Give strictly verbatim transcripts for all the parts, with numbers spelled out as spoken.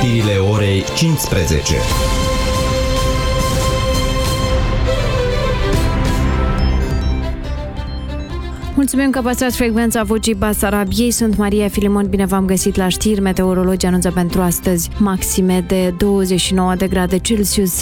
știrile orei cincisprezece. Mulțumim că păstrați frecvența Vocii Basarabiei. Sunt Maria Filimon, bine v-am găsit la știri. Meteorologii anunță pentru astăzi maxime de douăzeci și nouă de grade Celsius.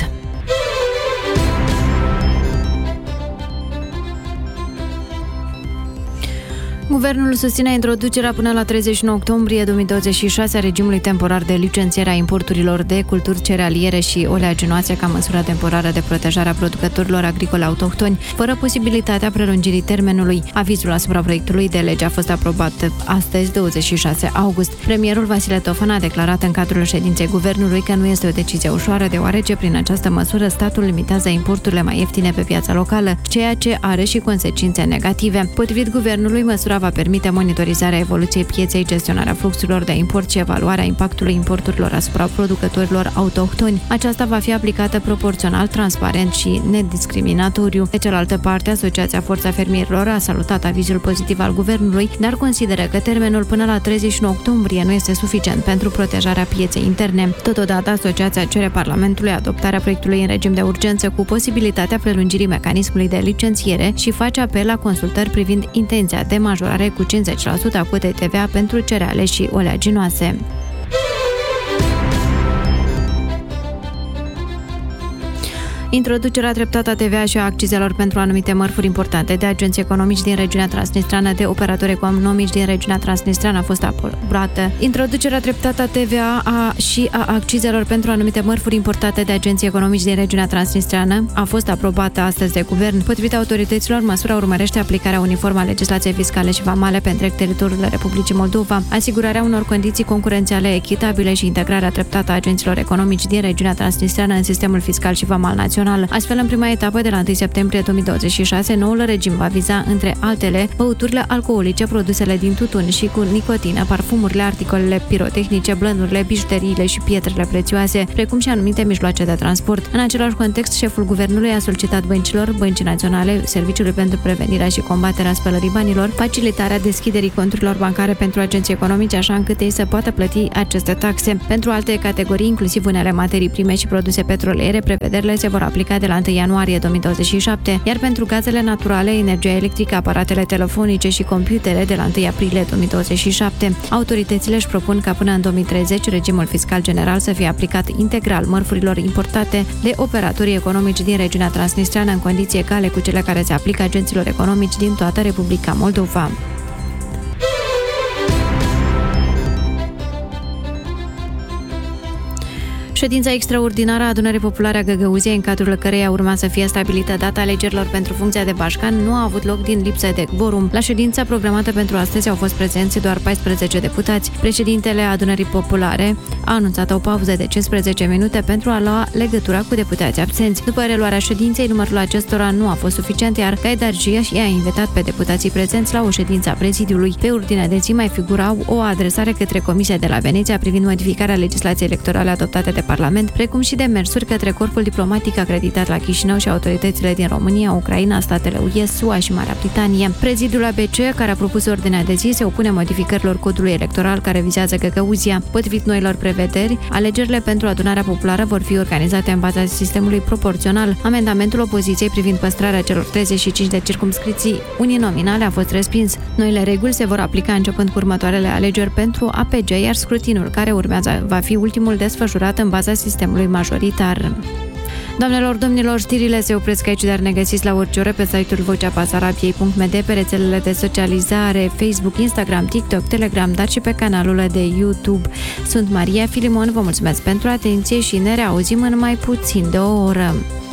Guvernul susține introducerea până la treizeci și nouă octombrie două mii douăzeci și șase a regimului temporar de licențiere a importurilor de culturi cerealiere și oleaginoase ca măsură temporară de protejare a producătorilor agricole autohtoni, fără posibilitatea prelungirii termenului. Avizul asupra proiectului de lege a fost aprobat astăzi, douăzeci și șase august. Premierul Vasile Tofan a declarat în cadrul ședinței guvernului că nu este o decizie ușoară, deoarece prin această măsură statul limitează importurile mai ieftine pe piața locală, ceea ce are și consecințe negative. Potrivit guvernului, măsura va permite monitorizarea evoluției pieței, gestionarea fluxurilor de import și evaluarea impactului importurilor asupra producătorilor autohtoni. Aceasta va fi aplicată proporțional, transparent și nediscriminatoriu. De cealaltă parte, Asociația Forța Fermierilor a salutat avizul pozitiv al guvernului, dar consideră că termenul până la treizeci și nouă octombrie nu este suficient pentru protejarea pieței interne. Totodată, asociația cere Parlamentului adoptarea proiectului în regim de urgență cu posibilitatea prelungirii mecanismului de licențiere și face apel la consultări privind intenția de majorare cu cincizeci la sută a cotei T V A pentru cereale și oleaginoase. Introducerea treptată a T V A și a accizelor pentru anumite mărfuri importante de agenți economici din regiunea transnistreană, de operatori economici din regiunea transnistreană a fost aprobată. Introducerea treptată a T V A a, și a accizelor pentru anumite mărfuri importate de agenții economici din regiunea transnistreană a fost aprobată astăzi de guvern. Potrivit autorităților, măsura urmărește aplicarea uniformă a legislației fiscale și vamale pe întreg teritoriul Republicii Moldova, asigurarea unor condiții concurențiale echitabile și integrarea treptată a agenților economici din regiunea transnistreană în sistemul fiscal și vamal național. Astfel, în prima etapă, de la întâi septembrie două mii douăzeci și șase, noul regim va viza, între altele, băuturile alcoolice, produsele din tutun și cu nicotină, parfumurile, articolele pirotehnice, blănurile, bijuteriile și pietrele prețioase, precum și anumite mijloace de transport. În același context, șeful guvernului a solicitat băncilor, Băncii Naționale, Serviciului pentru Prevenirea și Combaterea Spălării Banilor, facilitarea deschiderii conturilor bancare pentru agenții economici, așa încât ei să poată plăti aceste taxe. Pentru alte categorii, inclusiv unele materii prime și produse petroliere, prevederile se vor aplica de la întâi ianuarie două mii douăzeci și șapte, iar pentru gazele naturale, energia electrică, aparatele telefonice și computere de la întâi aprilie două mii douăzeci și șapte. Autoritățile își propun ca până în două mii treizeci regimul fiscal general să fie aplicat integral mărfurilor importate de operatorii economici din regiunea transnistreană în condiții egale cu cele care se aplică agenților economici din toată Republica Moldova. Ședința extraordinară a Adunării Populare a Găgăuziei, în cadrul căreia urma să fie stabilită data alegerilor pentru funcția de bașcan, nu a avut loc din lipsă de quorum. La ședința programată pentru astăzi au fost prezenți doar paisprezece deputați. Președintele Adunării Populare a anunțat o pauză de cincisprezece minute pentru a lua legătura cu deputații absenți. După reluarea ședinței, numărul acestora nu a fost suficient, iar Gaidargia i-a invitat pe deputații prezenți la o ședință a prezidiului. Pe ordinea de zi mai figurau o adresare către Comisia de la Veneția privind modificarea legislației electorale adoptate de Parlament, precum și demersuri către corpul diplomatic acreditat la Chișinău și autoritățile din România, Ucraina, statele U E, S U A și Marea Britanie. Prezidiul A B C, care a propus ordinea de zi, se opune modificărilor codului electoral care vizează Găgăuzia. Potrivit noilor prevederi, alegerile pentru adunarea populară vor fi organizate în baza sistemului proporțional. Amendamentul opoziției privind păstrarea celor treizeci și cinci de circumscripții uninominale a fost respins. Noile reguli se vor aplica începând cu următoarele alegeri pentru A P G, iar scrutinul care urmează va fi ultimul desfășurat în baza sistemului majoritar. Doamnelor, domnilor, știrile se opresc aici, dar ne găsiți la orice oră pe site-ul vocea basarabiei punct m d, pe rețelele de socializare, Facebook, Instagram, TikTok, Telegram, dar și pe canalul de YouTube. Sunt Maria Filimon, vă mulțumesc pentru atenție și ne reauzim în mai puțin de o oră.